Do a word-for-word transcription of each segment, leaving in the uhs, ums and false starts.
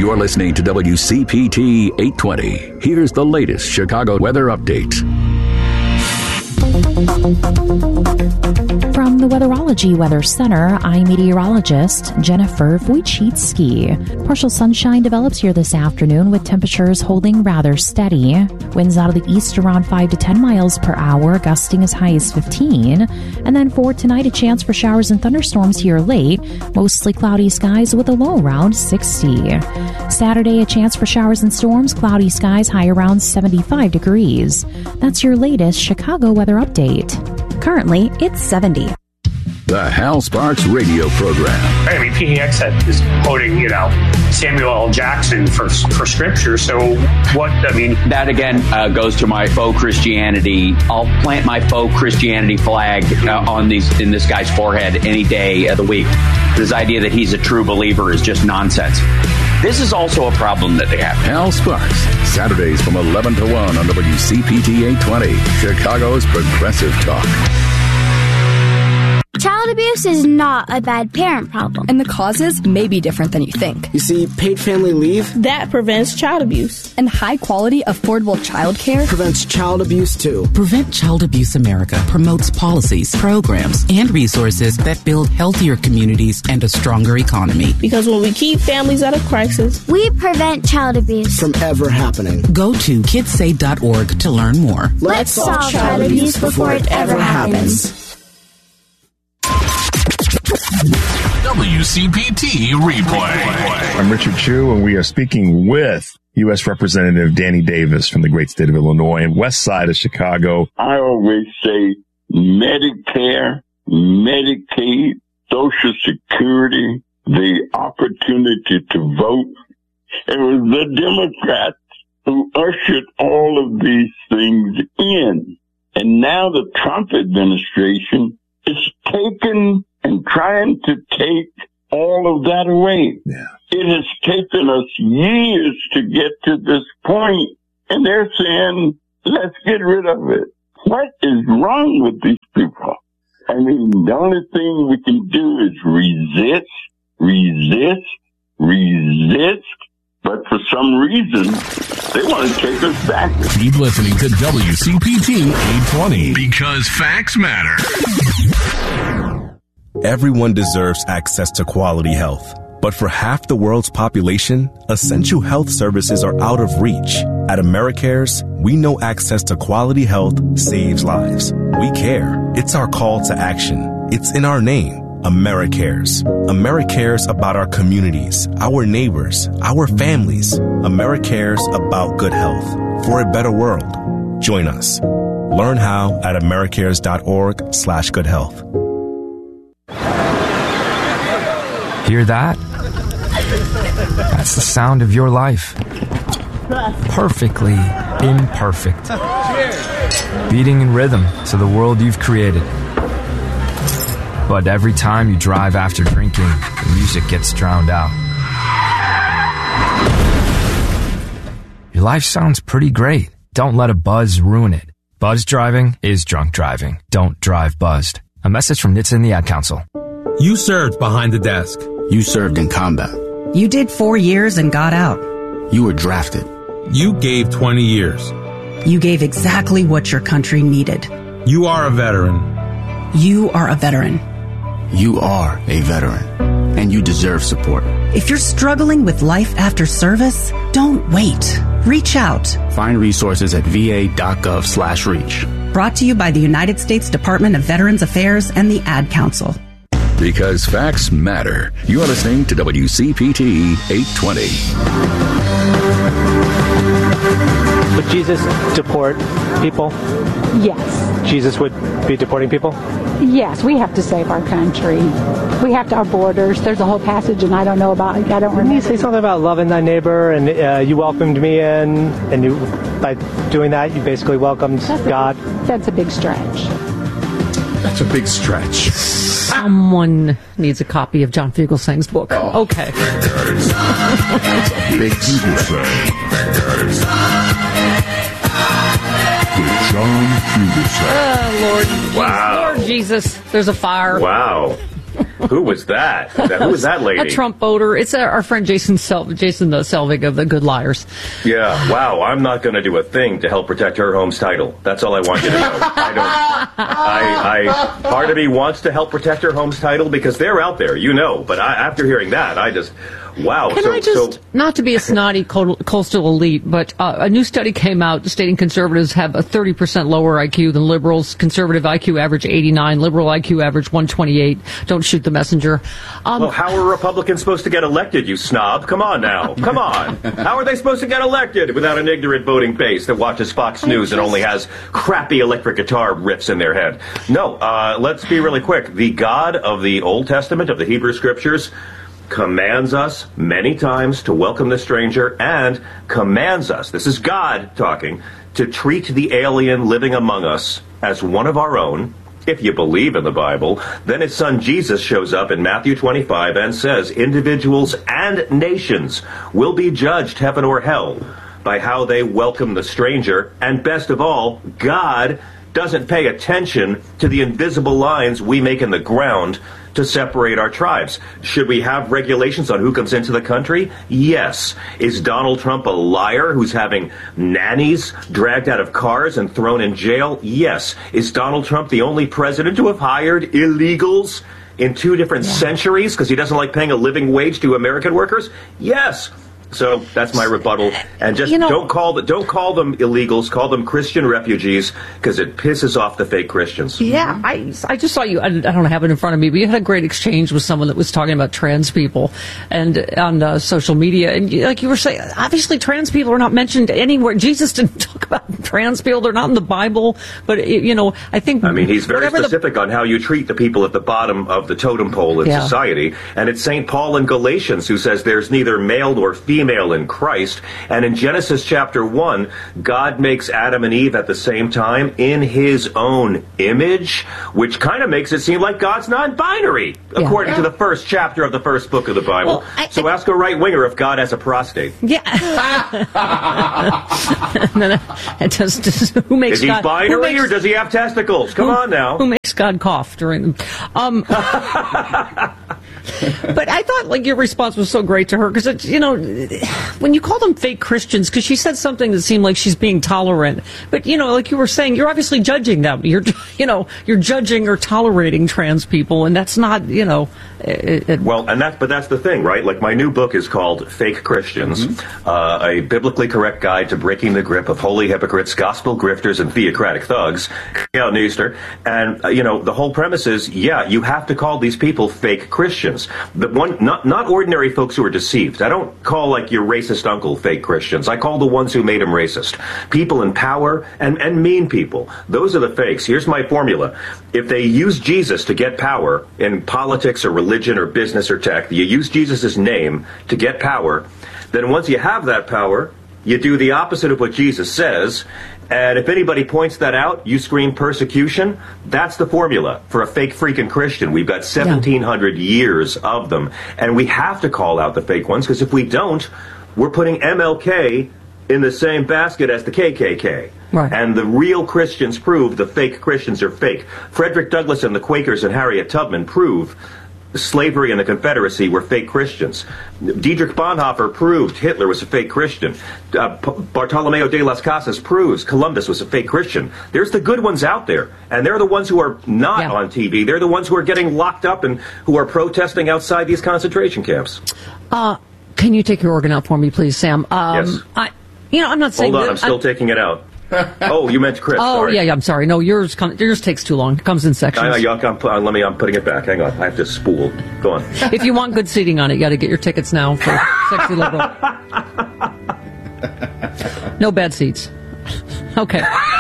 You're listening to W C P T eight twenty. Here's the latest Chicago weather update. From the Weatherology Weather Center, I'm meteorologist Jennifer Wojcicki. Partial sunshine develops here this afternoon with temperatures holding rather steady. Winds out of the east around five to ten miles per hour, gusting as high as fifteen. And then for tonight, a chance for showers and thunderstorms here late. Mostly cloudy skies with a low around sixty. Saturday, a chance for showers and storms, cloudy skies, high around seventy-five degrees. That's your latest Chicago weather update. Currently, it's seventy. The Hal Sparks radio program. I mean, P D X is quoting, you know, Samuel L. Jackson for for scripture. So what, I mean... That, again, uh, goes to my faux Christianity. I'll plant my faux Christianity flag uh, on these in this guy's forehead any day of the week. This idea that he's a true believer is just nonsense. This is also a problem that they have. Hal Sparks, Saturdays from eleven to one on W C P T eight twenty, Chicago's Progressive Talk. Child abuse is not a bad parent problem. And the causes may be different than you think. You see, paid family leave... that prevents child abuse. And high-quality, affordable child care... prevents child abuse, too. Prevent Child Abuse America promotes policies, programs, and resources that build healthier communities and a stronger economy. Because when we keep families out of crisis... we prevent child abuse. From ever happening. Go to kids save dot org to learn more. Let's, Let's solve child abuse before it ever happens. happens. W C P T Replay. I'm Richard Chu, and we are speaking with U S Representative Danny Davis from the great state of Illinois and west side of Chicago. I always say Medicare, Medicaid, Social Security, the opportunity to vote. It was the Democrats who ushered all of these things in. And now the Trump administration is taken and trying to take all of that away. Yeah. It has taken us years to get to this point, and they're saying, let's get rid of it. What is wrong with these people? I mean, the only thing we can do is resist, resist, resist, but for some reason, they want to take us back. Keep listening to W C P T eight twenty, because facts matter. Everyone deserves access to quality health. But for half the world's population, essential health services are out of reach. At AmeriCares, we know access to quality health saves lives. We care. It's our call to action. It's in our name, AmeriCares. AmeriCares about our communities, our neighbors, our families. AmeriCares about good health for a better world. Join us. Learn how at americares dot org slash good health. Hear that? That's the sound of your life. Perfectly imperfect. Beating in rhythm to the world you've created. But every time you drive after drinking, the music gets drowned out. Your life sounds pretty great. Don't let a buzz ruin it. Buzz driving is drunk driving. Don't drive buzzed. A message from N H T S A and the Ad Council. You served behind the desk. You served in combat. You did four years and got out. You were drafted. You gave twenty years. You gave exactly what your country needed. You are a veteran. You are a veteran. You are a veteran, and you deserve support. If you're struggling with life after service, don't wait. Reach out. Find resources at va.gov slash reach. Brought to you by the United States Department of Veterans Affairs and the Ad Council. Because facts matter. You're listening to W C P T eight twenty. Would Jesus deport people? Yes. Jesus would be deporting people? Yes, we have to save our country. We have to our borders. There's a whole passage, and I don't know about it. I don't remember. Didn't you say something about loving thy neighbor, and uh, you welcomed me in, and you, by doing that, you basically welcomed that's God? A, that's a big stretch. That's a big stretch. Someone needs a copy of John Fugelsang's book. Oh. Okay. That's a big stretch. John Fugelsang. Oh, Lord. Wow. Lord Jesus. There's a fire. Wow. Who was that? Who was that lady? A Trump voter. It's our friend Jason Sel- Jason uh, Selvig of the Good Liars. Yeah, wow, I'm not going to do a thing to help protect her home's title. That's all I want you to know. I don't. I, I, part of me wants to help protect her home's title because they're out there, you know. But I, after hearing that, I just, wow. Can so, I just, so, not to be a snotty coastal elite, but uh, a new study came out stating conservatives have a thirty percent lower I Q than liberals. Conservative I Q average eighty-nine, liberal I Q average one twenty-eight. Don't shoot the messenger. Um, well, how are Republicans supposed to get elected, you snob? Come on now. Come on. How are they supposed to get elected without an ignorant voting base that watches Fox News and only has crappy electric guitar riffs in their head? No, uh, let's be really quick. The God of the Old Testament, of the Hebrew Scriptures, commands us many times to welcome the stranger and commands us, this is God talking, to treat the alien living among us as one of our own. If you believe in the Bible, then his son Jesus shows up in Matthew twenty-five and says individuals and nations will be judged, heaven or hell, by how they welcome the stranger. And best of all, God doesn't pay attention to the invisible lines we make in the ground to separate our tribes. Should we have regulations on who comes into the country? Yes. Is Donald Trump a liar who's having nannies dragged out of cars and thrown in jail? Yes. Is Donald Trump the only president to have hired illegals in two different yeah. centuries because he doesn't like paying a living wage to American workers? Yes. So that's my rebuttal. And just you know, don't call the, don't call them illegals. Call them Christian refugees because it pisses off the fake Christians. Yeah, I, I just saw you. I, I don't have it in front of me, but you had a great exchange with someone that was talking about trans people and on uh, social media. And you, like you were saying, obviously trans people are not mentioned anywhere. Jesus didn't talk about trans people. They're not in the Bible. But, it, you know, I think... I mean, he's very specific the, on how you treat the people at the bottom of the totem pole in yeah. society. And it's Saint Paul in Galatians who says there's neither male nor female in Christ. And in Genesis chapter one, God makes Adam and Eve at the same time in his own image, which kind of makes it seem like God's non-binary, yeah. according yeah. to the first chapter of the first book of the Bible. Well, I, so I, ask a right-winger if God has a prostate. Yeah. it does, does, who makes Is he God, binary makes, or does he have testicles? Come who, on now. Who makes God cough during... Um, but I thought, like, your response was so great to her because, you know, when you call them fake Christians, because she said something that seemed like she's being tolerant, but, you know, like you were saying, you're obviously judging them. You're, you know, you're judging or tolerating trans people, and that's not, you know... It, it, well, and that's, but that's the thing, right? Like, my new book is called Fake Christians, mm-hmm. uh, a biblically correct guide to breaking the grip of holy hypocrites, gospel grifters, and theocratic thugs, out in Easter. And, uh, you know, the whole premise is, yeah, you have to call these people fake Christians. The one, not, not ordinary folks who are deceived. I don't call, like, your racist uncle fake Christians. I call the ones who made him racist. People in power and, and mean people. Those are the fakes. Here's my formula. If they use Jesus to get power in politics or religion, religion or business or tech, you use Jesus' name to get power, then once you have that power, you do the opposite of what Jesus says, and if anybody points that out, you scream persecution. That's the formula for a fake freaking Christian. We've got seventeen hundred yeah. years of them, and we have to call out the fake ones, because if we don't, we're putting M L K in the same basket as the K K K. Right. And the real Christians prove the fake Christians are fake. Frederick Douglass and the Quakers and Harriet Tubman prove slavery and the Confederacy were fake Christians. Dietrich Bonhoeffer proved Hitler was a fake Christian. Uh, Bartolomeo de las Casas proves Columbus was a fake Christian. There's the good ones out there, and they're the ones who are not yeah. on T V. They're the ones who are getting locked up and who are protesting outside these concentration camps. Uh, can you take your organ out for me, please, Sam? Um, yes. I, you know, I'm not saying... Hold on, that, I'm still I'm, taking it out. Oh, you meant Chris. Oh, sorry. yeah, yeah, I'm sorry. No, yours com- yours takes too long. It comes in sections. I, I, I'm, uh, let me, I'm putting it back. Hang on. I have to spool. Go on. If you want good seating on it, you got to get your tickets now for Sexy Liberal. No bad seats. Okay.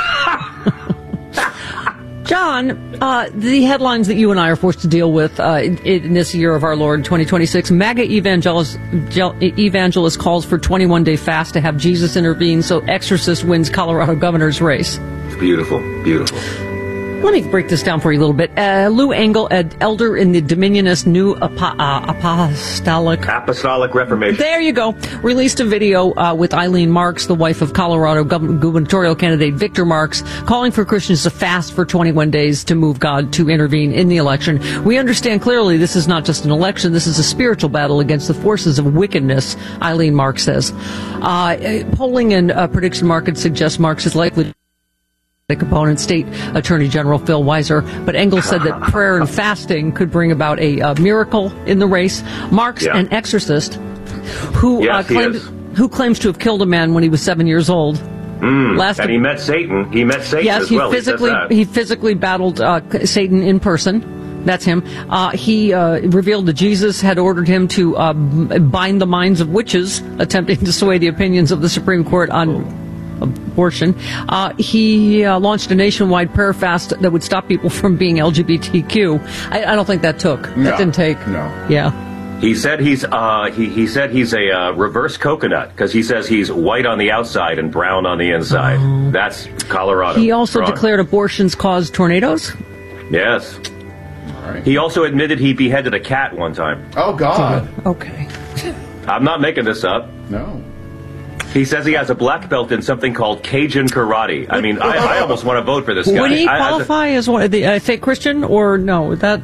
John, uh, the headlines that you and I are forced to deal with uh, in, in this year of our Lord, twenty twenty-six, MAGA evangelist, evangelist calls for twenty-one day fast to have Jesus intervene so exorcist wins Colorado governor's race. It's beautiful, beautiful. Let me break this down for you a little bit. Uh, Lou Engle, an elder in the Dominionist New Apo- uh, Apostolic... Apostolic Reformation. There you go. Released a video uh, with Eileen Marks, the wife of Colorado gov- gubernatorial candidate Victor Marks, calling for Christians to fast for twenty-one days to move God to intervene in the election. We understand clearly this is not just an election. This is a spiritual battle against the forces of wickedness, Eileen Marks says. Uh, polling and uh, prediction markets suggest Marks is likely to opponent, State Attorney General Phil Weiser, but Engel said that prayer and fasting could bring about a, a miracle in the race. Marks, yeah. an exorcist who yes, uh, claimed, who claims to have killed a man when he was seven years old. Mm, Last and he met Satan. He met Satan yes, as he well. Physically, he, he physically battled uh, Satan in person. That's him. Uh, he uh, revealed that Jesus had ordered him to uh, bind the minds of witches, attempting to sway the opinions of the Supreme Court on oh. abortion. Uh, he uh, launched a nationwide prayer fast that would stop people from being L G B T Q. I, I don't think that took. No, that didn't take. No. Yeah. He said he's uh, he, he said he's a uh, reverse coconut because he says he's white on the outside and brown on the inside. Oh. That's Colorado. He also Wrong. declared abortions cause tornadoes. Yes. Right. He also admitted he beheaded a cat one time. Oh, God. Okay. I'm not making this up. No. He says he has a black belt in something called Cajun karate. I mean, I, I almost want to vote for this guy. Would he I, qualify as one, the uh, fake Christian, or no? That.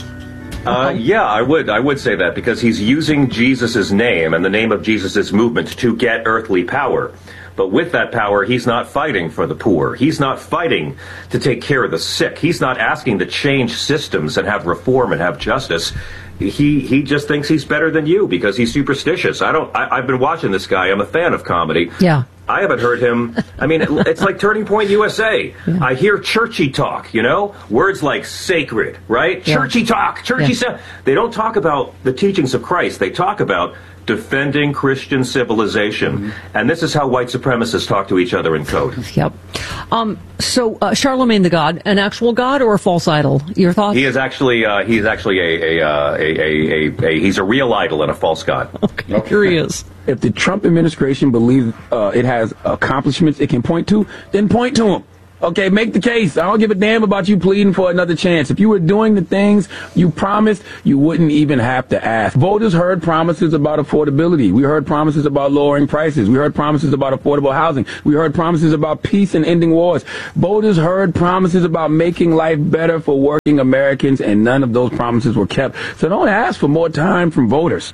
Uh, yeah, I would. I would say that because he's using Jesus' name and the name of Jesus' movement to get earthly power. But with that power, he's not fighting for the poor. He's not fighting to take care of the sick. He's not asking to change systems and have reform and have justice. He he just thinks he's better than you because he's superstitious. I don't. I, I've been watching this guy. I'm a fan of comedy. Yeah. I haven't heard him. I mean, it's like Turning Point U S A. Yeah. I hear churchy talk, you know? Words like sacred, right? Yeah. Churchy talk, churchy yeah. stuff. They don't talk about the teachings of Christ. They talk about defending Christian civilization. Mm-hmm. And this is how white supremacists talk to each other in code. Yep. Um, so, uh, Charlemagne the God, an actual god or a false idol? Your thoughts? He is actually, uh, he's actually a, a, uh, a, a, a, a, he's a real idol and a false god. Okay, okay. Here he is. If the Trump administration believes uh, it has accomplishments it can point to, then point to them. Okay, make the case. I don't give a damn about you pleading for another chance. If you were doing the things you promised, you wouldn't even have to ask. Voters heard promises about affordability. We heard promises about lowering prices. We heard promises about affordable housing. We heard promises about peace and ending wars. Voters heard promises about making life better for working Americans, and none of those promises were kept. So don't ask for more time from voters.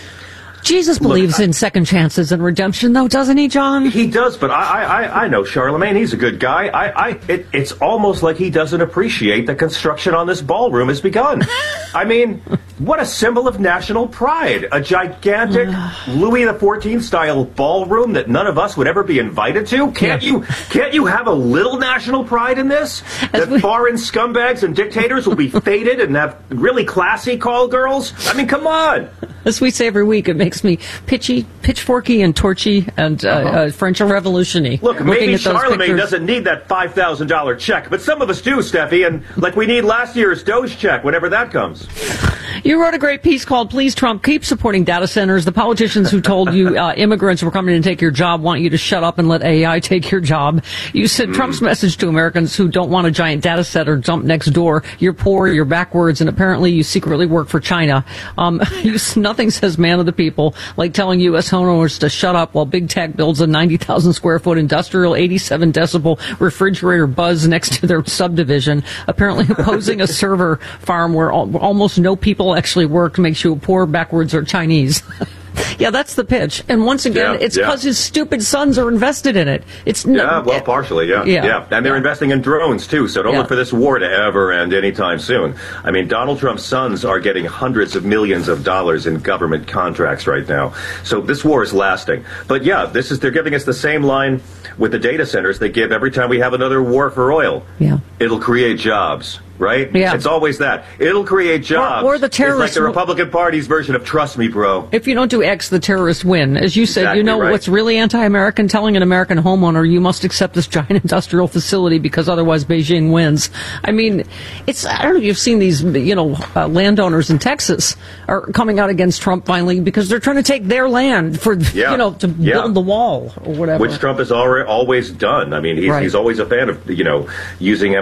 Jesus believes Look, I, in second chances and redemption, though, doesn't he, John? He does, but I, I, I know Charlemagne. He's a good guy. I, I, it, it's almost like he doesn't appreciate that construction on this ballroom has begun. I mean, what a symbol of national pride. A gigantic Louis the fourteenth style ballroom that none of us would ever be invited to. Can't you? Can't you have a little national pride in this? That we, foreign scumbags and dictators will be faded and have really classy call girls? I mean, come on. As we say every week, it makes me pitchy, pitchforky and torchy and uh, uh-huh. uh, French revolution-y. Look, maybe Charlemagne doesn't need that five thousand dollars check, but some of us do, Steffi, and like we need last year's Doge check whenever that comes. You wrote a great piece called Please Trump, Keep Supporting Data Centers. The politicians who told you uh, immigrants were coming to take your job want you to shut up and let A I take your job. You said mm. Trump's message to Americans who don't want a giant data center dump next door, you're poor, you're backwards, and apparently you secretly work for China. Um, you, nothing says man of the people like telling U S homeowners to shut up while big tech builds a ninety thousand square foot industrial eighty-seven decibel refrigerator buzz next to their subdivision, apparently opposing a server farm where al- almost no people actually work makes you poor, backwards, or Chinese. Yeah, that's the pitch. And once again, yeah, it's because yeah. his stupid sons are invested in it. It's no, Yeah, well, partially, yeah. Yeah. yeah. And they're yeah. investing in drones, too, so don't yeah. look for this war to ever end anytime soon. I mean, Donald Trump's sons are getting hundreds of millions of dollars in government contracts right now. So this war is lasting. But yeah, this is they're giving us the same line with the data centers they give every time we have another war for oil. Yeah. It'll create jobs. Right? Yeah. It's always that. It'll create jobs. Or, or the terrorists. It's like the Republican Party's version of trust me, bro. If you don't do X, the terrorists win. As you said, exactly you know right. what's really anti-American? Telling an American homeowner you must accept this giant industrial facility because otherwise Beijing wins. I mean, it's, I don't know if you've seen these, you know, uh, landowners in Texas are coming out against Trump finally because they're trying to take their land for, yeah. you know, to yeah. build the wall or whatever. Which Trump has already, always done. I mean, he's, right. he's always a fan of, you know, using eminent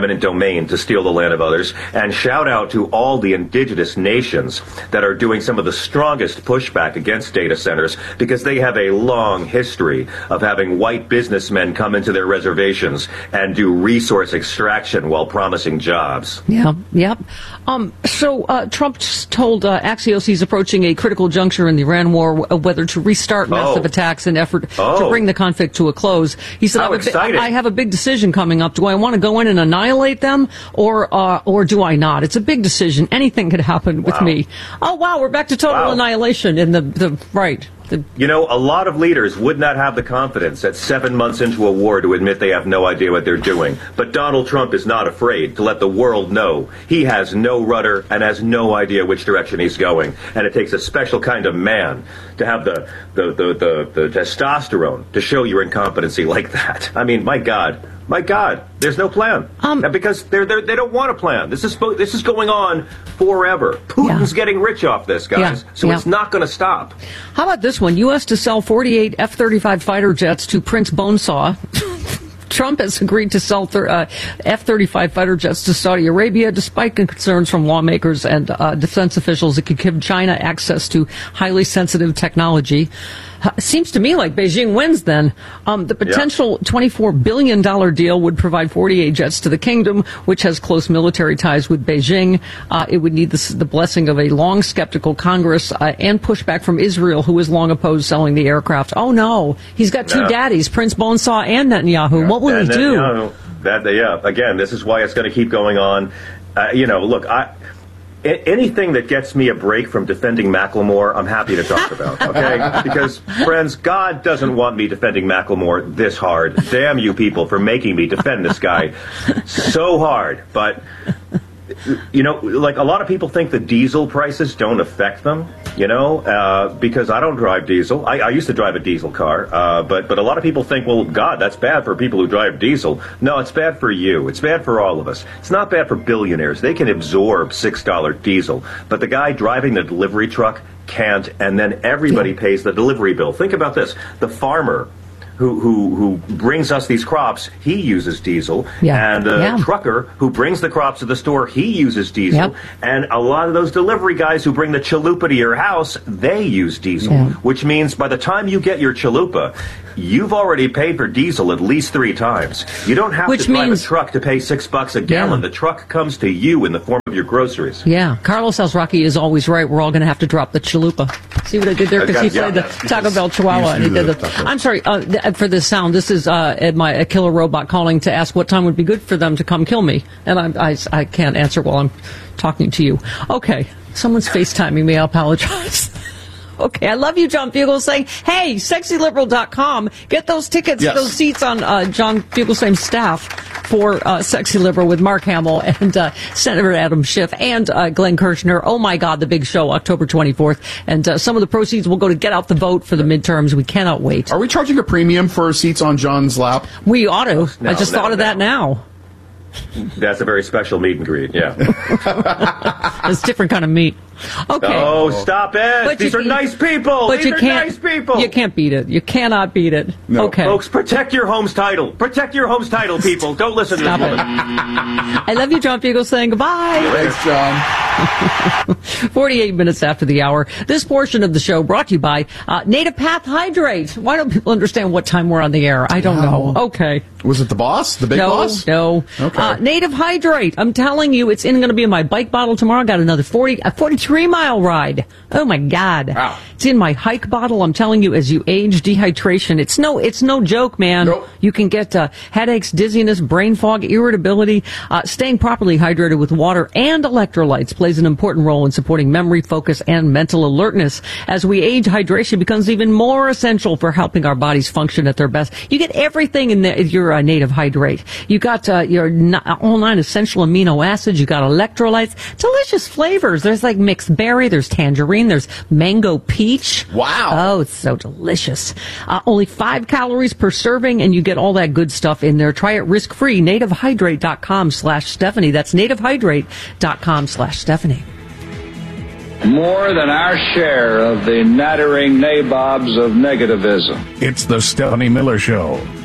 eminent domain to steal the land of others. And shout out to all the indigenous nations that are doing some of the strongest pushback against data centers because they have a long history of having white businessmen come into their reservations and do resource extraction while promising jobs. Yeah, yep. Um, so uh, Trump just told uh, Axios he's approaching a critical juncture in the Iran war, uh, whether to restart massive Oh. attacks in effort Oh. to bring the conflict to a close. He said, How I have, a bi- exciting. I have a big decision coming up. Do I want to go in and annihilate them, or uh, or do I not? It's a big decision. Anything could happen with Wow. me. Oh, wow, we're back to total Wow. annihilation in the, the right. The, You know, a lot of leaders would not have the confidence at seven months into a war to admit they have no idea what they're doing. But Donald Trump is not afraid to let the world know he has no rudder and has no idea which direction he's going. And it takes a special kind of man to have the, the, the, the, the testosterone to show your incompetency like that. I mean, my God. My God, there's no plan. Um, because they're, they're, they don't want a plan. This is spo- this is going on forever. Putin's Yeah. getting rich off this, guys. Yeah, So yeah. it's not going to stop. How about this one? U S to sell forty-eight F thirty-five fighter jets to Prince Bonesaw. Trump has agreed to sell thir- uh, F thirty-five fighter jets to Saudi Arabia, despite concerns from lawmakers and uh, defense officials that could give China access to highly sensitive technology. Uh, seems to me like Beijing wins then. Um, the potential twenty-four billion dollars deal would provide forty-eight jets to the kingdom, which has close military ties with Beijing. Uh, it would need the, the blessing of a long skeptical Congress uh, and pushback from Israel, who has long opposed selling the aircraft. Oh, no. He's got two No. daddies, Prince Bonesaw and Netanyahu. What will And he then, do? you know, that, yeah, again, this is why it's going to keep going on. Uh, you know, look, I... A- Anything that gets me a break from defending Macklemore, I'm happy to talk about, okay? Because, friends, God doesn't want me defending Macklemore this hard. Damn you people for making me defend this guy so hard. But, you know, like a lot of people think the diesel prices don't affect them, you know, uh, because I don't drive diesel. I, I used to drive a diesel car, uh, but, but a lot of people think, well, God, that's bad for people who drive diesel. No, it's bad for you. It's bad for all of us. It's not bad for billionaires. They can absorb six dollars diesel, but the guy driving the delivery truck can't, and then everybody Yeah. pays the delivery bill. Think about this. The farmer who who who brings us these crops, he uses diesel. Yeah. And the Yeah. trucker who brings the crops to the store, he uses diesel. Yep. And a lot of those delivery guys who bring the chalupa to your house, they use diesel. Yeah. Which means by the time you get your chalupa, you've already paid for diesel at least three times. You don't have Which to drive means- a truck to pay six bucks a gallon. Yeah. The truck comes to you in the form of your groceries. Yeah, Carlos Alzraki is always right. We're all going to have to drop the chalupa. See what I did there? Because he Yeah, played yeah. the Taco Bell Chihuahua. And he did the, I'm sorry, uh, th- for this sound, this is uh, Ed, my a killer robot calling to ask what time would be good for them to come kill me. And I, I, I can't answer while I'm talking to you. Okay, someone's FaceTiming me. I apologize. Okay, I love you, John Fugelsang. Hey, sexy liberal dot com. Get those tickets, Yes. those seats on uh, John Fugelsang's staff for uh, Sexy Liberal with Mark Hamill and uh, Senator Adam Schiff and uh, Glenn Kirshner. Oh, my God, the big show, October twenty-fourth. And uh, some of the proceeds will go to Get Out the Vote for the midterms. We cannot wait. Are we charging a premium for seats on John's lap? We ought to. No, I just no, thought of no. that now. That's a very special meet and greet, yeah. It's a different kind of meat. Okay. Oh, stop it. But These you are can- nice people. But These you are can't, nice people. You can't beat it. You cannot beat it. No. Okay. Folks, protect your home's title. Protect your home's title, people. Don't listen to Stop this it. woman. I love you, John Fugel, saying goodbye. Thanks, John. forty-eight minutes after the hour. This portion of the show brought to you by uh, Native Path Hydrate. Why don't people understand what time we're on the air? I don't know. Okay. Was it the boss? The big no, boss? No, Okay. Uh, Native Hydrate. I'm telling you, it's in going to be in my bike bottle tomorrow. I got another forty, a forty-three mile ride. Oh my God. Wow. It's in my hike bottle. I'm telling you, as you age, dehydration. It's no, it's no joke, man. Nope. You can get uh, headaches, dizziness, brain fog, irritability. Uh, staying properly hydrated with water and electrolytes plays an important role in supporting memory, focus, and mental alertness. As we age, hydration becomes even more essential for helping our bodies function at their best. You get everything in the, your uh, Native Hydrate. You got uh, your n- all nine essential amino acids. You got electrolytes, delicious flavors. There's like mixed berry. There's tangerine. There's mango peach. Wow. Oh, it's so delicious. Uh, only five calories per serving, and you get all that good stuff in there. Try it risk-free. nativehydrate.com slash Stephanie. That's nativehydrate.com slash Stephanie. More than our share of the nattering nabobs of negativism. It's the Stephanie Miller Show.